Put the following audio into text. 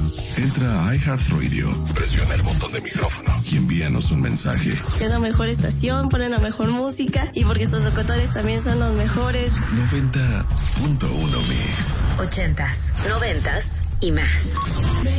Entra a iHeartRadio, presiona el botón de micrófono y envíanos un mensaje. Es la mejor estación, ponen la mejor música y porque sus locutores también son los mejores. 90.1 Mix. 80s, 90s y más.